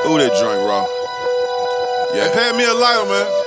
Ooh, that joint raw. Yeah. Hey, pay me a lighter, man.